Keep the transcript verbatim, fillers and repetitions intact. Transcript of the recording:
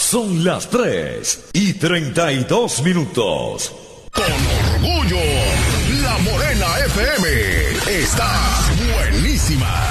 Son las tres y treinta y dos minutos. Con orgullo, La Morena F M está buenísima.